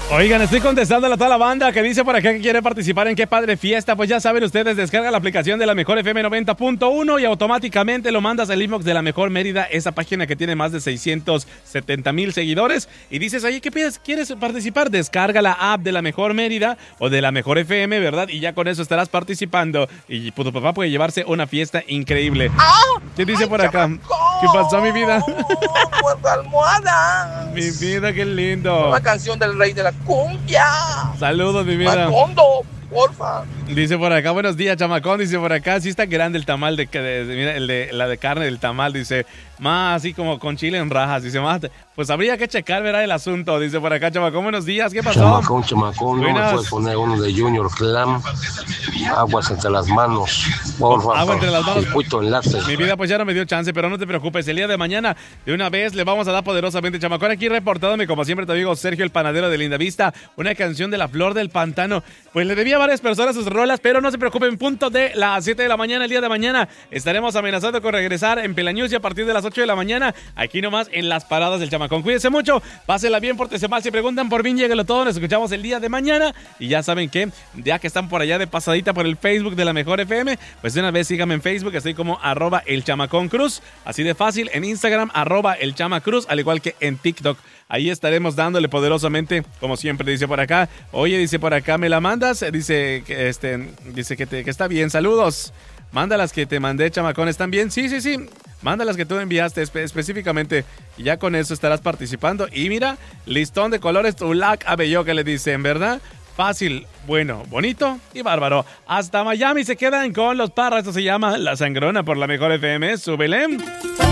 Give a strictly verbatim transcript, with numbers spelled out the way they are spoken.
Oigan, estoy contestándole a toda la banda que dice por acá que quiere participar en Qué Padre Fiesta. Pues ya saben ustedes, descarga la aplicación de la Mejor F M noventa punto uno y automáticamente lo mandas al inbox de la Mejor Mérida, esa página que tiene más de seiscientos setenta mil seguidores. Y dices, oye, ¿qué piensas? ¿Quieres participar? Descarga la app de la Mejor Mérida o de la Mejor F M, ¿verdad? Y ya con eso estarás participando. Y tu papá puede llevarse una fiesta increíble. ¡Ah! ¿Qué dice ¡Ay, por acá? chamacón! ¿Qué pasó, mi vida? ¡Muerta almohada! Mi vida, qué lindo. La canción del rey de la cumbia. Saludos, mi vida. Macondo, porfa. Dice por acá, buenos días, chamacón. Dice por acá, sí está grande el tamal de, de, de mira, el de la de carne del tamal. Dice, más así como con chile en rajas. Dice, más, pues habría que checar, verá el asunto. Dice por acá, chamacón, buenos días. ¿Qué pasó? Chamacón, chamacón, no Buenas. me puedes poner uno de Junior Clam. Aguas entre las manos. Porfa. Agua entre las manos. El puto enlace. Mi vida, pues ya no me dio chance, pero no te preocupes. El día de mañana, de una vez, le vamos a dar poderosamente, chamacón. Aquí reportándome, como siempre, te digo, Sergio el Panadero de Lindavista, una canción de La Flor del Pantano. Pues le debía a varias personas sus rolas, pero no se preocupen, punto de las siete de la mañana, el día de mañana, estaremos amenazando con regresar en Pelañuz y a partir de las ocho de la mañana, aquí nomás en las paradas del chamacón. Cuídense mucho, pásenla bien, pórtense mal, si preguntan por mí, lléguenlo todo, nos escuchamos el día de mañana. Y ya saben que, ya que están por allá de pasadita por el Facebook de la Mejor F M, pues de una vez síganme en Facebook, estoy como arroba el chamacón cruz, así de fácil, en Instagram, arroba el chamacruz, al igual que en TikTok. Ahí estaremos dándole poderosamente, como siempre, dice por acá. Oye, dice por acá, ¿me la mandas? Dice que, este, dice que, te, que está bien, saludos. Mándalas que te mandé, chamacón, ¿están bien? Sí, sí, sí. Mándalas que tú enviaste espe- específicamente y ya con eso estarás participando. Y mira, listón de colores, tu lac abello que le dicen, ¿verdad? Fácil, bueno, bonito y bárbaro. Hasta Miami se quedan con los Parras. Esto se llama La Sangrona por la Mejor F M. Súbele.